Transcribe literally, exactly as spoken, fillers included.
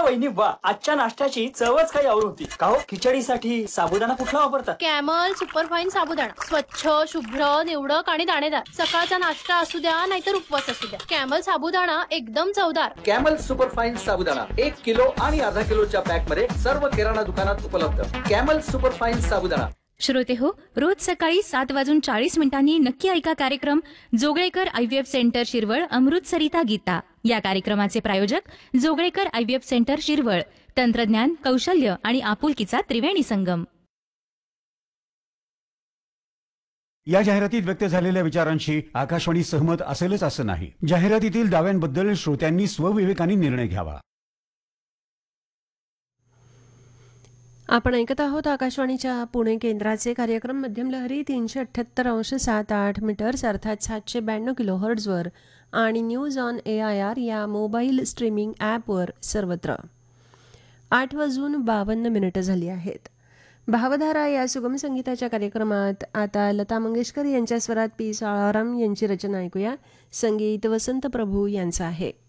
वहिनी वा, आजच्या नाश्त्याची चवच काही और होती. का हो, खिचडीसाठी साबुदाणा कुठला वापरता? कॅमल सुपरफाईन साबुदाणा. स्वच्छ, शुभ्र, निवडक आणि दाणेदार. सकाळचा नाश्ता असू द्या नाहीतर उपवास असू द्या, कॅमल साबुदाणा एकदम चवदार. कॅमल सुपरफाईन साबुदाणा एक किलो आणि अर्धा किलोच्या पॅक मध्ये सर्व किराणा दुकानात उपलब्ध. कॅमल सुपरफाईन साबुदाणा. श्रोते हो, रोज सकाळी सात वाजून चाळीस मिनिटांनी नक्की ऐका कार्यक्रम जोगळेकर आयव्हीएफ सेंटर शिरवळ अमृत सरिता गीता. या कार्यक्रमाचे प्रायोजक जोगळेकर आयव्हीएफ सेंटर शिरवळ. तंत्रज्ञान, कौशल्य आणि आपुलकीचा त्रिवेणी संगम. या जाहिरातीत व्यक्त झालेल्या विचारांशी आकाशवाणी सहमत असेलच असं नाही. जाहिरातीतील दाव्यांबद्दल श्रोत्यांनी स्वविवेकाने निर्णय घ्यावा. आपण ऐकत आहोत आकाशवाणीच्या पुणे केंद्राचे कार्यक्रम मध्यम लहरी तीनशे अठ्ठ्याहत्तर अंश सात आठ मीटर्स अर्थात सातशे ब्याण्णव किलो हर्ट्झवर आणि news on A I R या मोबाईल स्ट्रीमिंग ॲपवर सर्वत्र. आठ वाजून बावन्न मिनिटं झाली आहेत. भावधारा या सुगम संगीताच्या कार्यक्रमात आता लता मंगेशकर यांच्या स्वरात पी साळाराम यांची रचना ऐकूया. संगीत वसंत प्रभू यांचं आहे.